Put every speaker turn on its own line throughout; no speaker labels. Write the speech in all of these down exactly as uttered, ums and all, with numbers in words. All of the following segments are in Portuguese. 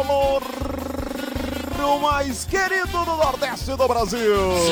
tricolor, o mais querido do Nordeste do Brasil.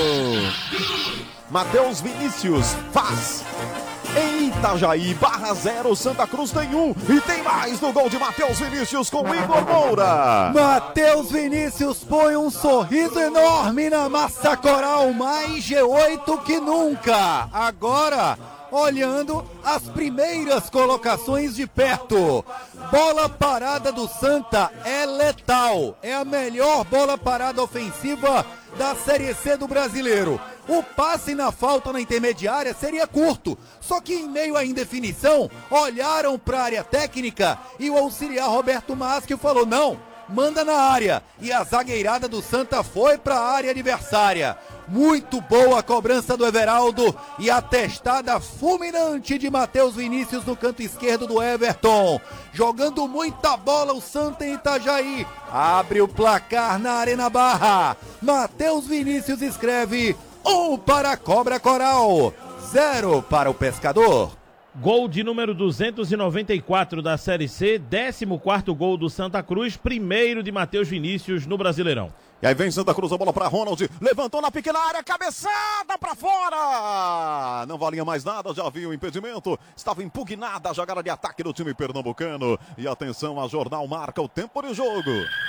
Matheus Vinícius faz. Em Itajaí, Barra zero, Santa Cruz tem um. E tem mais no gol de Matheus Vinícius com Igor Moura.
Matheus Vinícius põe um sorriso enorme na massa coral, mais G oito que nunca. Agora, olhando as primeiras colocações de perto. Bola parada do Santa é letal. É a melhor bola parada ofensiva da Série C do Brasileiro. O passe na falta na intermediária seria curto, só que em meio à indefinição, olharam para a área técnica e o auxiliar Roberto Maschio falou, não, manda na área. E a zagueirada do Santa foi para a área adversária. Muito boa a cobrança do Everaldo e a testada fulminante de Matheus Vinícius no canto esquerdo do Everton. Jogando muita bola o Santa em Itajaí. Abre o placar na Arena Barra. Matheus Vinícius escreve um para a Cobra Coral, zero para o Pescador.
Gol de número duzentos e noventa e quatro da Série C, décimo quarto gol do Santa Cruz, primeiro de Matheus Vinícius no Brasileirão.
E aí vem Santa Cruz, a bola para Ronald, levantou na pequena área, cabeçada para fora! Não valia mais nada, já havia o impedimento, estava impugnada a jogada de ataque do time pernambucano. E atenção, a Jornal marca o tempo de jogo.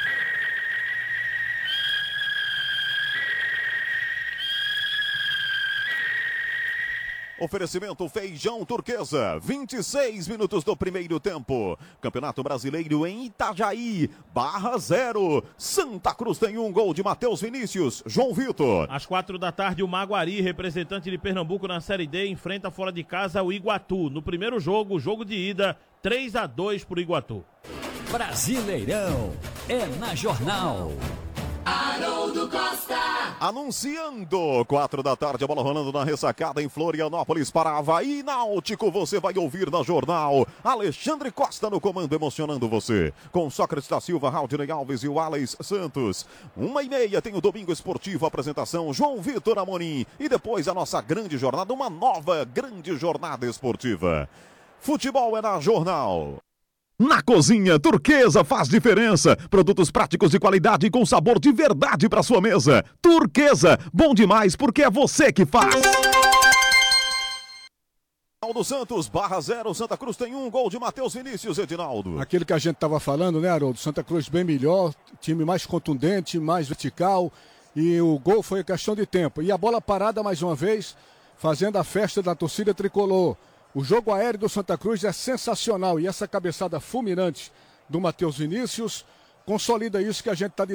Oferecimento Feijão Turquesa, vinte e seis minutos do primeiro tempo. Campeonato Brasileiro em Itajaí, Barra zero. Santa Cruz tem um gol de Matheus Vinícius. João Vitor.
Às quatro da tarde, o Maguari, representante de Pernambuco na Série D, enfrenta fora de casa o Iguatu. No primeiro jogo, jogo de ida, três a dois para o Iguatu.
Brasileirão é na Jornal.
Haroldo Costa.
Anunciando, quatro da tarde, a bola rolando na ressacada em Florianópolis para Avaí Náutico. Você vai ouvir na Jornal. Alexandre Costa no comando, emocionando você. Com Sócrates da Silva, Raudinei Alves e o Alex Santos. Uma e meia tem o Domingo Esportivo, apresentação João Vitor Amorim. E depois a nossa grande jornada, uma nova grande jornada esportiva. Futebol é na Jornal. Na cozinha, Turquesa faz diferença. Produtos práticos de qualidade e com sabor de verdade para sua mesa. Turquesa, bom demais porque é você que faz. Edinaldo Santos, Barra zero, Santa Cruz tem um gol de Matheus Vinícius, Edinaldo.
Aquilo que a gente estava falando, né, Haroldo? Santa Cruz bem melhor, time mais contundente, mais vertical. E o gol foi questão de tempo. E a bola parada mais uma vez, fazendo a festa da torcida tricolor. O jogo aéreo do Santa Cruz é sensacional e essa cabeçada fulminante do Matheus Vinícius consolida isso que a gente está dizendo.